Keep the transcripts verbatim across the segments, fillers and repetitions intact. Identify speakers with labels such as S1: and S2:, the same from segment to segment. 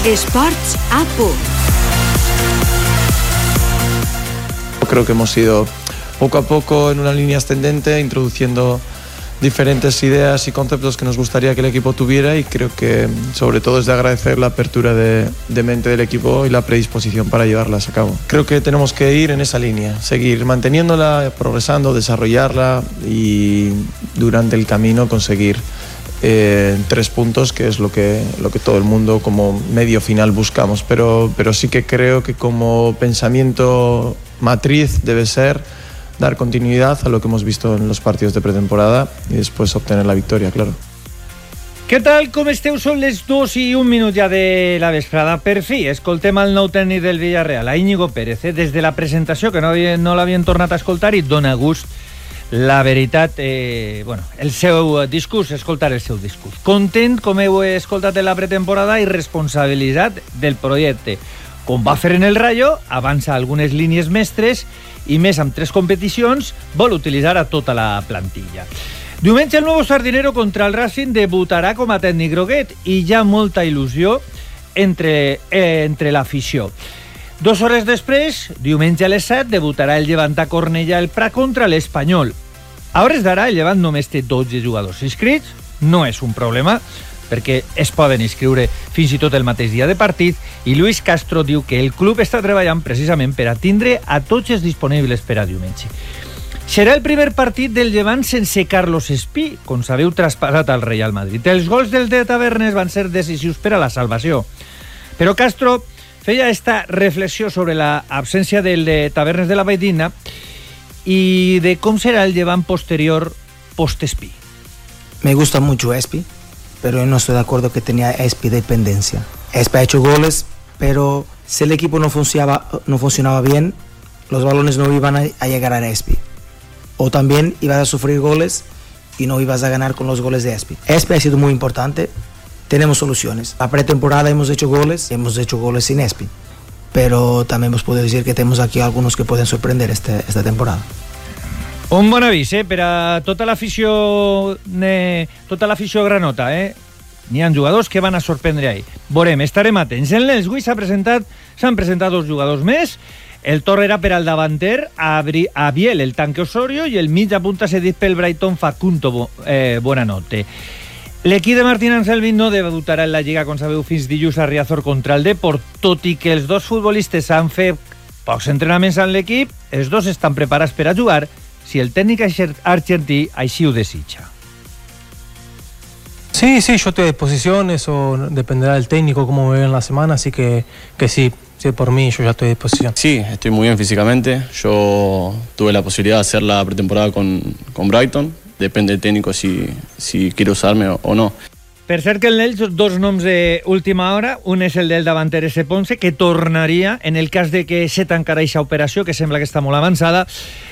S1: Sports a punt.
S2: Creo que hemos ido poco a poco en una línea ascendente, introduciendo diferentes ideas y conceptos que nos gustaría que el equipo tuviera, y creo que sobre todo es de agradecer la apertura de, de mente del equipo y la predisposición para llevarlas a cabo. Creo que tenemos que ir en esa línea, seguir manteniéndola, progresando, desarrollarla y durante el camino conseguir eh, tres puntos, que es lo que, lo que todo el mundo como medio final buscamos, pero, pero sí que creo que como pensamiento matriz debe ser dar continuidad a lo que hemos visto en los partidos de pretemporada y después obtener la victoria, claro.
S3: Què tal, com esteu? Són les dos i un minut ja de la vesprada. Per fi, escoltem el nou tècnic del Villarreal, a Íñigo Pérez. Eh? Des de la presentació, que no, havia, no l'havien tornat a escoltar, i dona gust, la veritat, eh, bueno, el seu discurs, escoltar el seu discurs. Content, com heu escoltat en la pretemporada, i responsabilitat del projecte. Com va fer en el Rayo, avança algunes línies mestres i més amb tres competicions, vol utilitzar a tota la plantilla. Diumenge el nou Sardinero contra el Racing debutarà com a tècnic groguet i hi ha molta il·lusió entre, eh, entre l'afició. Dos hores després, diumenge a les set, debutarà el Llevant a Cornellà el Prat contra l'Espanyol. A hores d'ara el Llevant només té dotze jugadors inscrits, no és un problema, perquè es poden inscriure fins i tot el mateix dia de partit, i Luis Castro diu que el club està treballant precisament per a tindre a tots els disponibles per a diumenge. Serà el primer partit del Llevant sense Carlos Espí, com sabeu, traspassat al Real Madrid. Els gols del de Tavernes van ser decisius per a la salvació, però Castro feia esta reflexió sobre l'absència del de Tavernes de la Valldigna i de com serà el Llevant posterior post-Espí.
S4: Me gusta mucho Espí, pero yo no estoy de acuerdo que tenía Espí dependencia. Espí ha hecho goles, pero si el equipo no funcionaba, no funcionaba bien, los balones no iban a, a llegar a Espí. O también ibas a sufrir goles y no ibas a ganar con los goles de Espí. Espí ha sido muy importante, tenemos soluciones. La pretemporada hemos hecho goles, hemos hecho goles sin Espí. Pero también os puedo decir que tenemos aquí algunos que pueden sorprender este, esta temporada.
S3: Un bon avís, eh, per a tota l'afició eh, tota l'afició granota, eh? N'hi ha jugadors que van a sorprendre ahir. Veurem, estarem atents. En l'Elsguí s'han presentat, s'han presentat dos jugadors més. El torn era per al davanter, a Biel, el tanque Osorio, i el mig apunta cedit pel Brighton Facundo eh, Buonanotte. L'equip de Martín Anselmi no debutarà en la Lliga, com sabeu, fins dilluns a Riazor contra el Depor, tot i que els dos futbolistes han fet pocs entrenaments amb l'equip, els dos estan preparats per a jugar si el técnico argentí així ho desitja.
S5: Sí, sí, yo estoy a disposición, eso dependerá del técnico, cómo me ve en la semana, así que, que sí, sí, por mí yo ya estoy a disposición.
S6: Sí, estoy muy bien físicamente, yo tuve la posibilidad de hacer la pretemporada con, con Brighton, depende del técnico si, si quiere usarme o, o no.
S3: Per cert que en ells dos noms d'última hora, un és el del davanter S. Ponce, que tornaria en el cas de que se tancarà aquesta operació, que sembla que està molt avançada,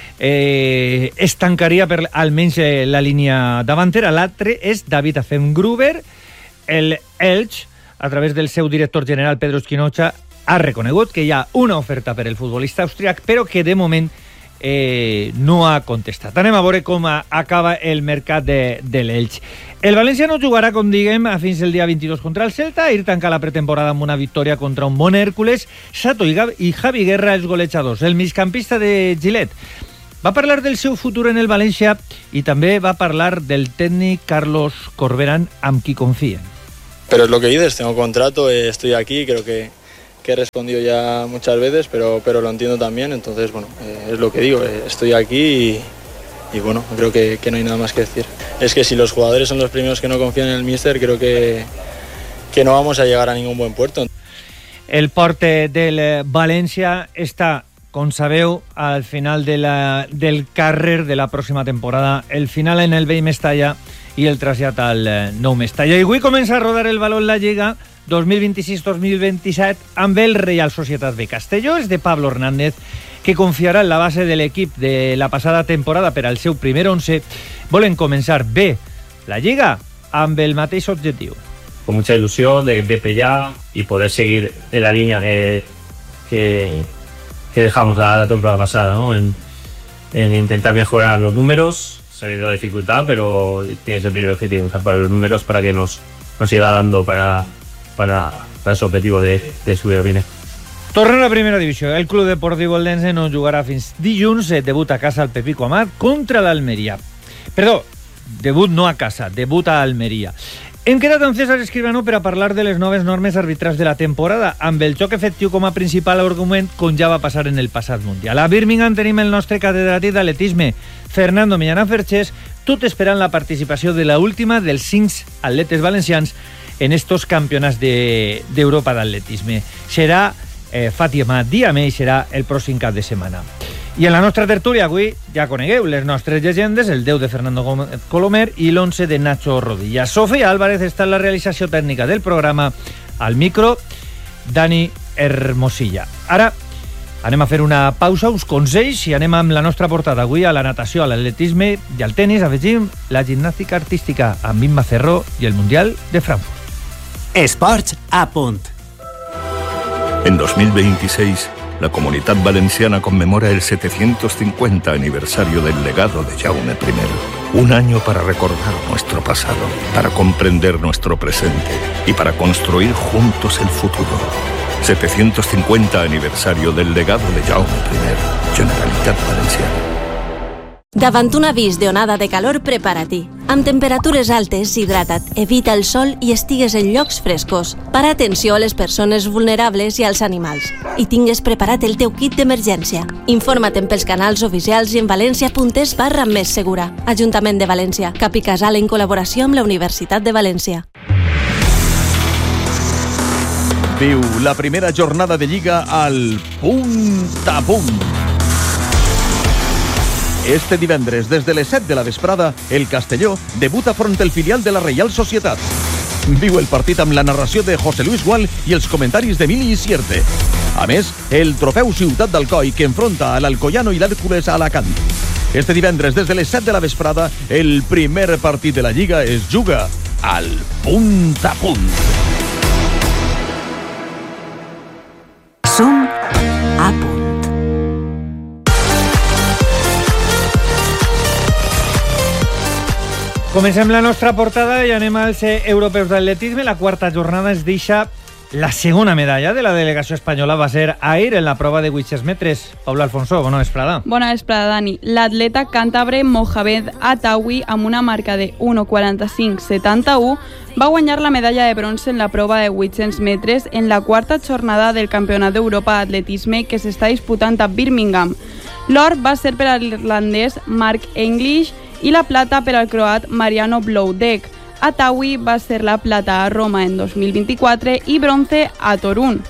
S3: eh, es tancaria per almenys eh, la línia davantera. L'altre és David Azengruber. El Elx, a través del seu director general Pedro Esquinocha, ha reconegut que hi ha una oferta per el futbolista austríac, però que de moment eh, no ha contestat. Anem a veure com acaba el mercat de, de l'Elx. El València no jugarà, com diguem, fins el dia vint-i-dos contra el Celta. Ahir tanca la pretemporada amb una victòria contra un bon Hèrcules. Sato i, Gab i Javi Guerra, els golejadors. El migcampista de Gilet va parlar del seu futur en el València i també va parlar del tècnic Carlos Corberán, amb qui confien.
S7: Pero es lo que dices, tengo contrato, eh, estoy aquí, creo que, que he respondido ya muchas veces, pero, pero lo entiendo también, entonces, bueno, eh, es lo que digo, eh, estoy aquí y, y bueno, creo que, que no hay nada más que decir. Es que si los jugadores son los primeros que no confían en el míster, creo que, que no vamos a llegar a ningún buen puerto.
S3: El porter del València està, com sabeu, al final de la, del carrer de la pròxima temporada, el final en el vell Mestalla i el trasllat al nou Mestalla. I avui comença a rodar el baló en la Lliga dos mil vint-i-sis dos mil vint-i-set amb el Real Societat de Castelló. És de Pablo Hernández, que confiarà en la base de l'equip de la passada temporada per al seu primer once. Volen començar bé la Lliga amb el mateix objectiu.
S8: Con mucha ilusión de, de pelear y poder seguir en la línea que, que, que dejamos la, la temporada pasada, ¿no? En, en intentar mejorar los números, sabiendo la dificultad, pero tienes el primer objetivo, mejorar los números para que nos, nos siga dando para, para, para su objetivo de, de subir al Vine.
S3: Torna a la primera divisió. El Club Deportiu Eldense no jugarà fins dilluns. Debut a casa al Pepico Amat contra l'Almeria. Perdó, debut no a casa, debut a Almeria. Hem quedat amb César Escribano per a parlar de les noves normes arbitrals de la temporada, amb el xoc efectiu com a principal argument, com ja va passar en el passat Mundial. A Birmingham tenim el nostre catedràtic d'atletisme, Fernando Millán Ferches, tot esperant la participació de la última dels cinc atletes valencians en estos campionats d'Europa de, d'atletisme. Serà eh, Fàtima Diamé i serà el pròxim cap de setmana. I en la nostra tertúlia avui ja conegueu les nostres llegendes, el deu de Fernando Colomer i l'onze de Nacho Rodilla. Sofía Álvarez està en la realització tècnica del programa, al micro Dani Hermosilla. Ara anem a fer una pausa, uns consells, i anem amb la nostra portada avui a la natació, a l'atletisme i al tenis. Afegim la gimnàstica artística amb Imma Ferró i el Mundial de Frankfurt.
S1: Esports a punt.
S9: En dos mil veintiséis, la Comunidad Valenciana conmemora el setecientos cincuenta aniversario del legado de Jaume primero. Un año para recordar nuestro pasado, para comprender nuestro presente y para construir juntos el futuro. setecientos cincuenta aniversario del legado de Jaume primero. Generalitat Valenciana.
S10: Davant un avís d'onada de calor, prepara-t'hi. Amb temperatures altes, hidrata't, evita el sol i estigues en llocs frescos. Para atenció a les persones vulnerables i als animals. I tingues preparat el teu kit d'emergència. Informa't pels canals oficials i en valencia.es barra més segura. Ajuntament de València. Cap i Casal en col·laboració amb la Universitat de València.
S11: Viu la primera jornada de Lliga al punt a punt. Este divendres, des de les set de la vesprada, el Castelló debuta front el filial de la Reial Societat. Viu el partit amb la narració de José Luis Gual i els comentaris d'Emili Isierte. A més, el trofeu Ciutat d'Alcoi, que enfronta a l'Alcoyano i l'Hèrcules a Alacant. Este divendres, des de les set de la vesprada, el primer partit de la Lliga es juga al punt a punt.
S1: Som a punt.
S3: Comencem la nostra portada i anem als europeus d'atletisme. La quarta jornada ens deixa la segona medalla de la delegació espanyola. Va ser ahir en la prova de vuit-cents metres. Paula Alfonso, bona vesprada.
S12: Bona vesprada, Dani. L'atleta càntabre Mohamed Atawi, amb una marca de u quaranta-cinc setanta-u, va guanyar la medalla de bronze en la prova de vuit-cents metres en la quarta jornada del Campionat d'Europa d'Atletisme que s'està disputant a Birmingham. L'or va ser per a l'irlandès Mark English i la plata per al croat Mariano Bloudek. Atawi va ser la plata a Roma en dos mil veinticuatro y bronce a Torún.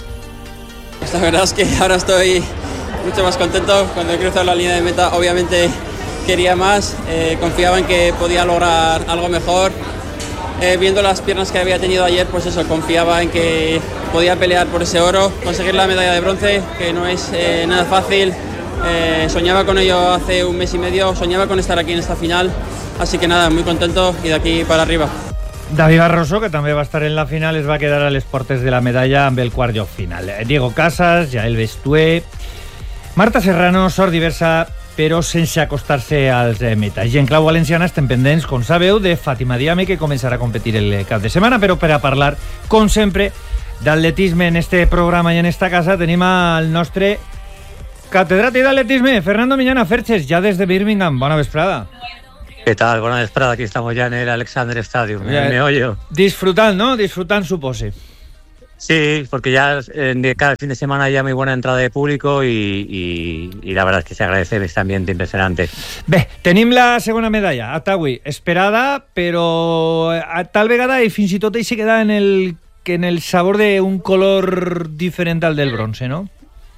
S13: La verdad es que ahora estoy mucho más contento. Cuando he cruzado la línea de meta, obviamente quería más, eh, confiaba en que podía lograr algo mejor. Eh, viendo las piernas que había tenido ayer, pues eso, confiaba en que podía pelear por ese oro, conseguir la medalla de bronce, que no es eh, nada fácil. Eh, soñaba con ello hace un mes y medio, soñaba con estar aquí en esta final, así que nada, muy contento y de aquí para arriba.
S3: David Barroso, que també va estar en la final, es va quedar a les portes de la medalla amb el quart lloc final. Diego Casas, Jael Bestué, Marta Serrano, sort diversa, però sense acostar-se als metes. I en clau valenciana estem pendents, com sabeu, de Fàtima Diamé, que començarà a competir el cap de setmana, però per a parlar, com sempre, d'atletisme en este programa i en esta casa, tenim al nostre catedràtic d'atletisme, Fernando Millán Ferches, ya desde Birmingham. Buena vesprada.
S14: ¿Qué tal? Buena vesprada. Aquí estamos ya en el Alexander Stadium. Me, me oyo.
S3: Disfrutando, ¿no? Disfrutan su pose.
S14: Sí, porque ya eh, cada fin de semana ya muy buena entrada de público y, y, y la verdad es que se agradece este ambiente impresionante.
S3: Bé, tenim la segona medalla, Atawi, esperada, però tal vegada i fins i tot ell se queda en el, en el sabor d'un color diferent al del bronce, ¿no?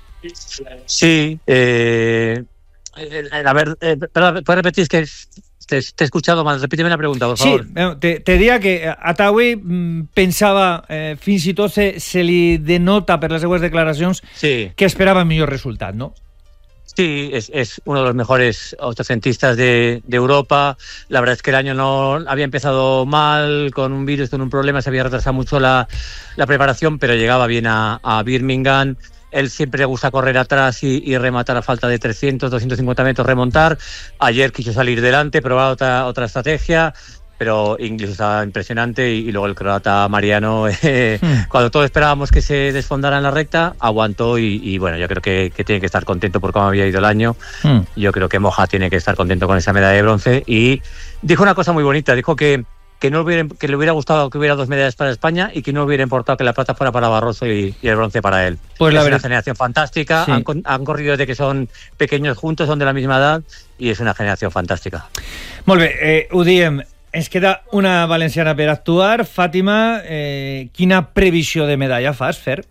S14: Sí, eh, a ver, eh, ¿puedes repetir? Es que te, te he escuchado mal, repíteme la pregunta, por favor.
S3: Sí, te, te diria que Atawi pensava, eh, fins i tot se, se li denota per les seues declaracions,
S14: sí,
S3: que esperava millor resultat, ¿no?
S14: Sí, es, es uno de los mejores oitocentistas de, de Europa. La verdad es que el año no había empezado mal, con un virus, con un problema, se había retrasado mucho la, la preparación, pero llegaba bien a, a Birmingham. Él siempre le gusta correr atrás y, y rematar a falta de trescientos, doscientos cincuenta metros, remontar. Ayer quiso salir delante, probar otra, otra estrategia. pero Inglis estaba impresionante y, y luego el croata Mariano, eh, mm. cuando todos esperábamos que se desfondara en la recta, aguantó y, y bueno, yo creo que, que tiene que estar contento por cómo había ido el año. Mm. Yo creo que Moja tiene que estar contento con esa medalla de bronce y dijo una cosa muy bonita, dijo que que no hubiera, que le hubiera gustado que hubiera dos medallas para España y que no hubiera importado que la plata fuera para Barroso y, y el bronce para él. Pues la es verdad. Una generación fantástica, sí. han, han corrido desde que son pequeños juntos, son de la misma edad y es una generación fantástica.
S3: Molt bé, eh, ho diem, ens queda una valenciana per actuar. Fàtima, eh, quina previsió de medalla fas, Fer?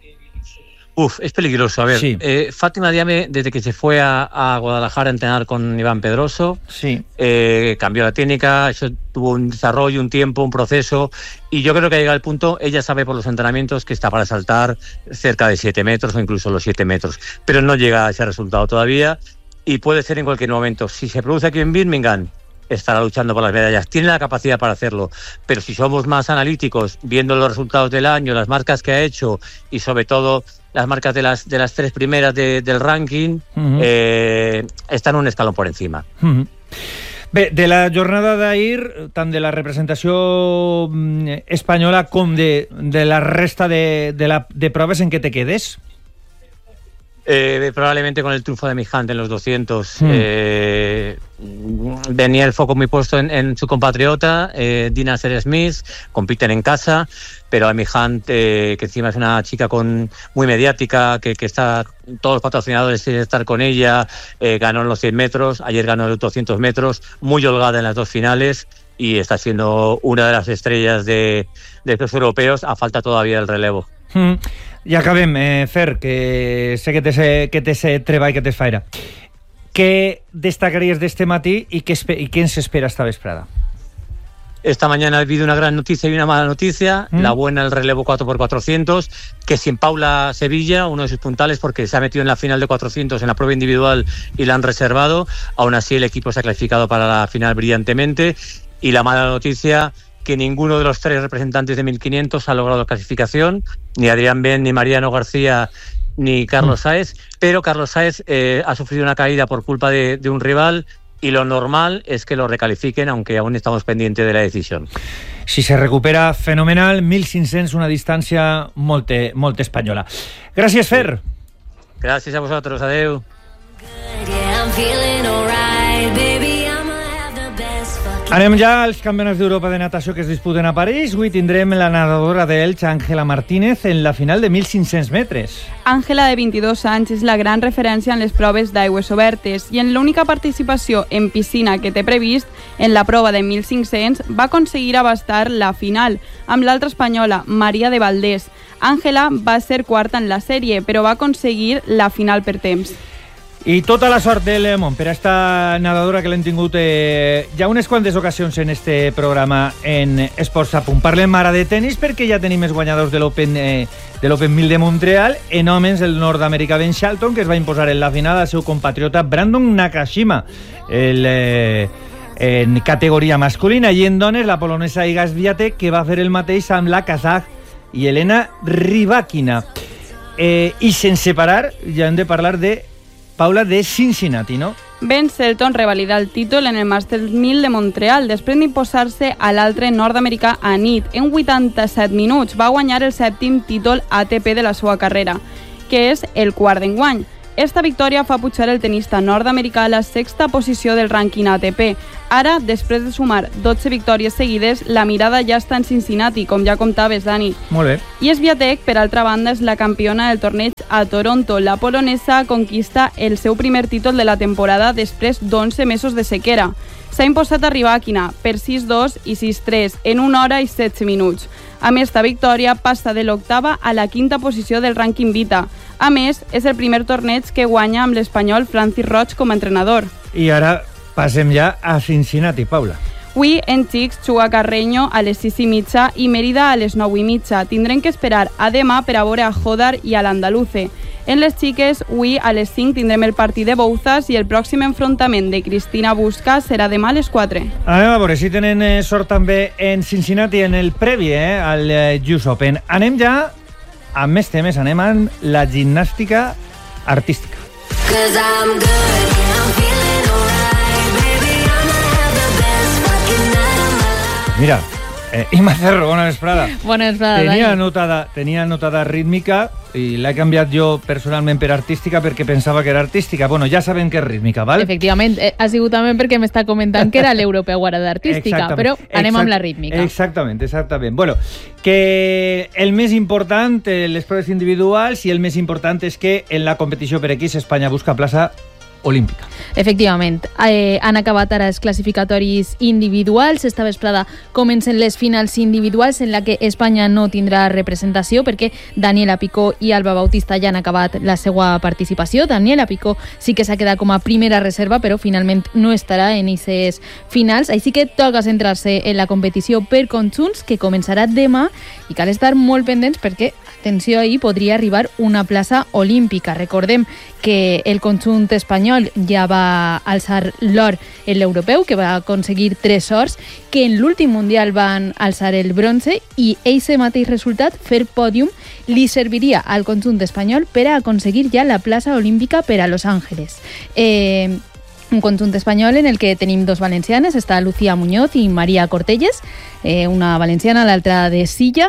S14: Uf, es peligroso. A ver, sí. eh, Fátima Diame, desde que se fue a, a Guadalajara a entrenar con Iván Pedroso,
S3: sí.
S14: eh, cambió la técnica, eso tuvo un desarrollo, un tiempo, un proceso, y yo creo que ha llegado al punto, ella sabe por los entrenamientos que está para saltar cerca de siete metros o incluso los siete metros, pero no llega a ese resultado todavía, y puede ser en cualquier momento. Si se produce aquí en Birmingham, estará luchando por las medallas, tiene la capacidad para hacerlo, pero si somos más analíticos, viendo los resultados del año, las marcas que ha hecho y sobre todo las marcas de las de las tres primeras de, del ranking, uh-huh. eh, estan un escalón por encima.
S3: Uh-huh. Bé, de la jornada d'ahir, tant de la representació espanyola com de, de la resta de, de, la, de proves, en què te quedes?
S14: Eh, probablemente con el triunfo de Mijant en los doscientos. Mm. Eh, venía el foco muy puesto en, en su compatriota, eh, Dina Seres-Smith, compiten en casa, pero a Mijant, eh, que encima es una chica con muy mediática, que, que está, todos los patrocinadores quieren estar con ella, eh, ganó en los cien metros, ayer ganó en los doscientos metros, muy holgada en las dos finales y está siendo una de las estrellas de, de los europeos, a falta todavía del relevo.
S3: Mm. I acabem, eh, Fer, que sé que té que té treball que t'es faira. Què destacaries d'este matí i què, i què ens espera esta vesprada?
S14: Esta mañana ha habido una gran noticia y una mala noticia. ¿Mm? La buena, el relevo cuatro por cuatrocientos, que sin Paula Sevilla, uno de sus puntales, porque se ha metido en la final de cuatrocientos en la prueba individual y la han reservado. Aún así, el equipo se ha clasificado para la final brillantemente. Y la mala noticia, que ninguno de los tres representantes de mil quinientos ha logrado clasificación, ni Adrián Ben, ni Mariano García, ni Carlos Sáez, pero Carlos Sáez eh, ha sufrido una caída por culpa de, de un rival y lo normal es que lo recalifiquen, aunque aún estamos pendientes de la decisión.
S3: Si se recupera, fenomenal, mil cinc-cents, una distància molt, molt espanyola. Gràcies, Fer.
S14: Gràcies a vosaltres, adeu.
S3: Anem ja als campionats d'Europa de natació que es disputen a París. Avui tindrem la nadadora d'Elche, Ángela Martínez, en la final de mil cinc-cents metres.
S12: Ángela, de vint-i-dos anys, és la gran referència en les proves d'aigües obertes i en l'única participació en piscina que té previst, en la prova de mil cinc-cents, va aconseguir abastar la final amb l'altra espanyola, Maria de Valdés. Ángela va ser quarta en la sèrie, però va aconseguir la final per temps.
S3: I tota la sort del món per a esta nadadora que l'hem tingut eh, ja unes quantes ocasions en este programa en Esports a Punt. Parlem ara de tenis perquè ja tenim els guanyadors de l'Open eh, de l'Open mil de Montreal. En homes, el nord-americà Ben Shelton, que es va imposar en la final al seu compatriota Brandon Nakashima el, eh, en categoria masculina, i en dones la polonesa Iga Swiatek, que va fer el mateix amb la kazakh i Elena Rybakina. Eh, I sense parar ja hem de parlar de Paula, de Cincinnati, ¿no?
S12: Ben Shelton revalida el títol en el Masters mil de Montreal després d'imposar-se a l'altre nord-americà Anit. En vuitanta-set minuts va guanyar el sèptim títol A T P de la seva carrera, que és el quart d'enguany. Esta victòria fa pujar el tenista nord-americà a la sexta posició del rànquing A T P. Ara, després de sumar dotze victòries seguides, la mirada ja està en Cincinnati, com ja comptaves, Dani.
S3: Molt bé.
S12: I Swiatek, per altra banda, és la campiona del torneig a Toronto. La polonesa conquista el seu primer títol de la temporada després d'onze mesos de sequera. S'ha imposat a Rybakina per sis dos i sis tres en una hora i setze minuts. Amb esta victòria passa de l'octava a la quinta posició del rànquing Vita. A més, és el primer torneig que guanya amb l'espanyol Francis Roig com a entrenador.
S3: I ara passem ja a Cincinnati, Paula.
S12: Avui en xics juga Carreño a les sis i mitja i Mérida a les nou i mitja. Tindrem que esperar a demà per a veure a Jodar i a l'Andaluce. En les xiques, avui a les cinc tindrem el partit de Bouzas i el pròxim enfrontament de Cristina Busca serà demà a les quatre.
S3: Anem a veure si tenen eh, sort també en Cincinnati en el previ eh, al eh, U S Open. Anem ja amb més temes, anem amb la gimnàstica artística. mira, eh, Imma Cerro, bona vesprada.
S15: Bona vesprada,
S3: tenia
S15: Dani.
S3: anotada, tenia anotada rítmica i l'he canviat jo personalment per artística perquè pensava que era artística. Bueno, ja sabem que és rítmica, val?
S15: Efectivament, eh, ha sigut també perquè m'està comentant que era l'europeu ara d'artística, però anem amb la rítmica.
S3: Exactament, exactament. Bueno, que el més important, eh, les proves individuals, i el més important és que en la competició per equips Espanya busca plaça olímpica.
S15: Efectivament, eh, han acabat ara els classificatoris individuals. Esta vesprada comencen les finals individuals en la que Espanya no tindrà representació perquè Daniela Picó i Alba Bautista ja han acabat la seva participació. Daniela Picó sí que s'ha quedat com a primera reserva, però finalment no estarà en aquestes finals. Així que toca centrar-se en la competició per conjunts, que començarà demà, i cal estar molt pendents perquè, atenció, ahir podria arribar una plaça olímpica. Recordem que el conjunt espanyol ja va alçar l'or en l'europeu, que va aconseguir tres ors, que en l'últim mundial van alçar el bronze, i aquest mateix resultat, fer pòdium, li serviria al conjunt espanyol per a aconseguir ja la plaça olímpica per a Los Ángeles. Eh, un conjunt espanyol en el que tenim dos valencianes, està Lucía Muñoz i Maria Cortelles, eh, una valenciana, l'altra de Silla,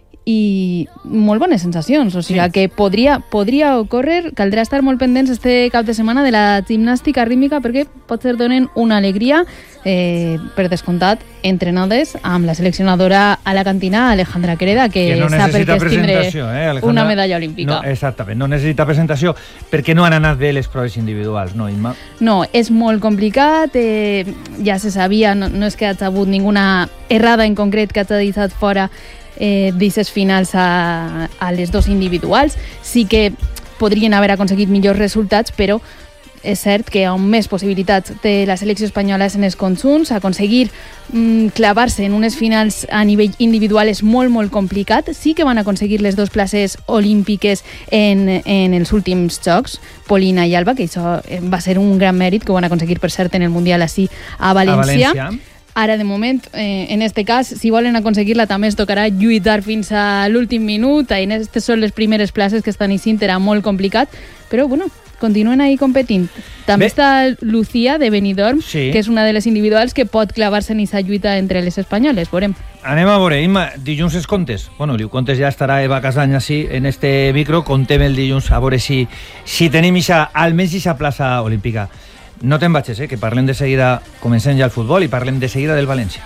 S15: i molt bones sensacions, o sigui sí. que podria, podria ocórrer, caldrà estar molt pendents este cap de setmana de la gimnàstica rítmica perquè potser donen una alegria, eh, per descomptat, entrenades amb la seleccionadora alacantina Alejandra Quereda, que,
S3: que no
S15: sap per què es tindré
S3: eh,
S15: una medalla olímpica.
S3: No, exactament, no necessita presentació perquè no han anat bé les proves individuals, no, Imma?
S15: No, és molt complicat, eh, ja se sabia, no, no és que hagi hagut ninguna errada en concret que hagi deixat fora eh, d'aquestes finals a, a les dos individuals. Sí que podrien haver aconseguit millors resultats, però és cert que amb més possibilitats de la selecció espanyola en els conjunts, aconseguir mm, clavar-se en unes finals a nivell individual és molt, molt complicat. Sí que van aconseguir les dues places olímpiques en, en els últims Jocs, Polina i Alba, que això va ser un gran mèrit, que ho van aconseguir, per cert, en el Mundial així a València. A València. Ara, de moment, eh, en este cas, si volen aconseguir-la, també es tocarà lluitar fins a l'últim minut. En aquestes són les primeres places que estan eixint, era molt complicat, però, bueno, continuen ahí competint. També Bé. està Lucía, de Benidorm, sí. que és una de les individuals que pot clavar-se en aquesta lluita entre les espanyoles. Veurem.
S3: Anem a veure, Imma, dilluns es contes. Bueno, el contes ja estarà Eva Casany així, en este micro, contem el dilluns, a veure si, si tenim ixa, almenys aquesta plaça olímpica. No te'n vagis, eh, que parlem de seguida, comencem ja el futbol i parlem de seguida del València.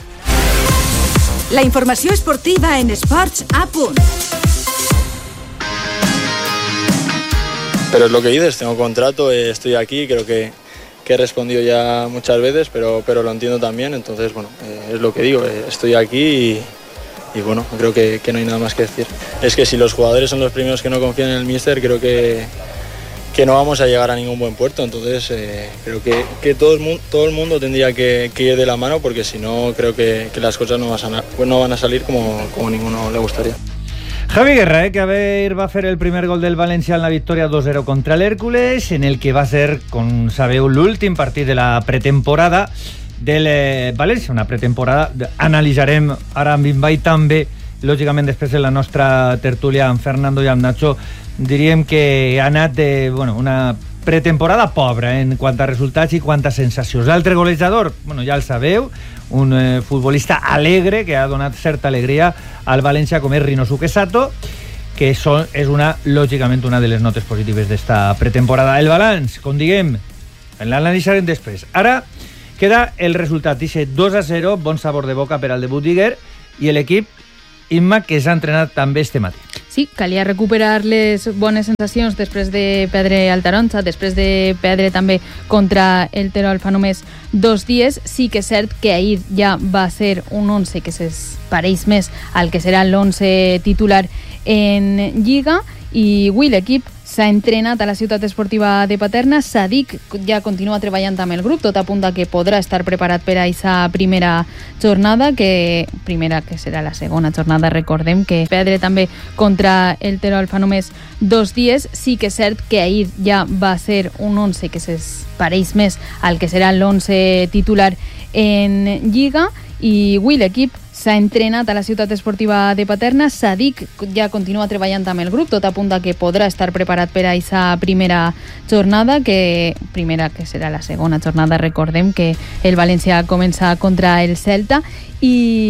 S1: La informació esportiva en Esports a punt.
S7: Pero es lo que dices, tengo contrato, eh, estoy aquí, creo que, que he respondido ya muchas veces, pero, pero lo entiendo también, entonces, bueno, eh, es lo que digo, eh, estoy aquí y, y bueno, creo que, que no hay nada más que decir. Es que si los jugadores son los primeros que no confían en el míster, creo que... que no vamos a llegar a ningún buen puerto, entonces eh, creo que, que todo, el mundo, todo el mundo tendría que, que ir de la mano, porque si no creo que, que las cosas no van a, pues no van a salir como, como ninguno le gustaría.
S3: Javi Guerra, eh, que a ver va a hacer el primer gol del València en la victòria dos zero contra l'Hèrcules, en el que va ser, com sabeu, l'últim partit de la pretemporada del eh, València, una pretemporada, analitzarem ara amb Invai també, lògicament després de la nostra tertúlia amb Fernando i amb Nacho, diríem que ha anat de, bueno, una pretemporada pobra en quant a resultats i quant a sensacions. L'altre golejador, bueno, ja el sabeu, un eh, futbolista alegre que ha donat certa alegria al València, com és Rinosuke Sato, que són, és una, lògicament, una de les notes positives d'esta pretemporada. El balanç, com diguem, l'analitzarem després. Ara queda el resultat, dice dos a zero, bon sabor de boca per al debut d'Iger, i l'equip, Imma, que s'ha entrenat també este matí.
S15: Sí, calia recuperar les bones sensacions després de perdre al Taronja, després de perdre també contra el Terol fa només dos dies. Sí que és cert que ahir ja va ser un once que es pareix més al que serà l'once titular en Lliga, i avui l'equip s'ha entrenat a la ciutat esportiva de Paterna. Sadik ja continua treballant amb el grup, tot apunta que podrà estar preparat per a aquesta primera jornada, que primera que serà la segona jornada. Recordem que perdre també contra el Terol fa només dos dies. Sí que és cert que ahir ja va ser un once que es pareix més al que serà l'once titular en Lliga, i avui l'equip s'ha entrenat a la ciutat esportiva de Paterna. Sadik ja continua treballant amb el grup, tot apunta que podrà estar preparat per a aquesta primera jornada, que primera que serà la segona jornada, recordem que el València comença contra el Celta, i